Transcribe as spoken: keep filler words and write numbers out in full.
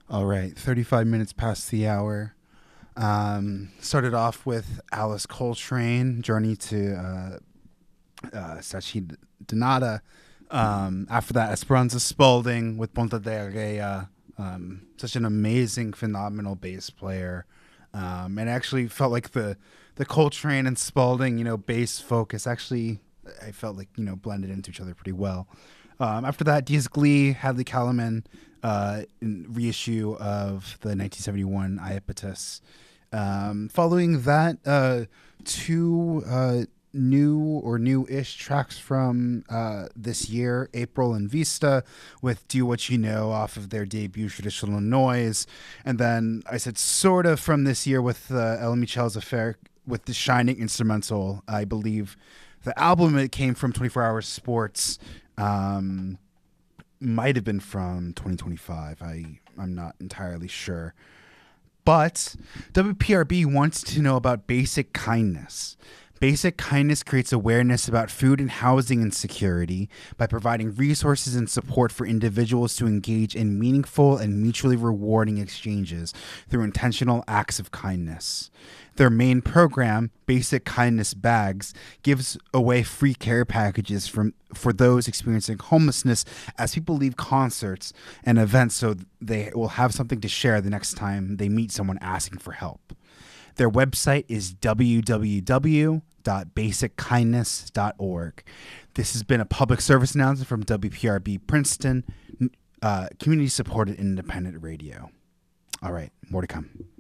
All right, thirty-five minutes past the hour. Um, started off with Alice Coltrane, Journey to uh, uh, Sachi Donata. Um, after that, Esperanza Spalding with Ponta de Arrea. Um, such an amazing, phenomenal bass player. Um, and actually felt like the, the Coltrane and Spalding, you know, bass focus actually, I felt like, you know, blended into each other pretty well. Um, after that, Diaz Glee, Hadley Calaman, uh, in reissue of the nineteen seventy-one Iapetus. Um, following that, uh, two uh, new or new-ish tracks from uh, this year, April and Vista, with Do What You Know off of their debut Traditional Noise. And then I said sort of from this year with uh, Ella Michel's affair with the Shining instrumental. I believe the album it came from twenty-four Hour Sports. Um, might have been from twenty twenty-five. I, I'm not entirely sure. But W P R B wants to know about basic kindness. Basic kindness creates awareness about food and housing insecurity by providing resources and support for individuals to engage in meaningful and mutually rewarding exchanges through intentional acts of kindness. Their main program, Basic Kindness Bags, gives away free care packages from, for those experiencing homelessness as people leave concerts and events so they will have something to share the next time they meet someone asking for help. Their website is w w w dot basic kindness dot org. This has been a public service announcement from W P R B Princeton, uh, community-supported independent radio. All right, more to come.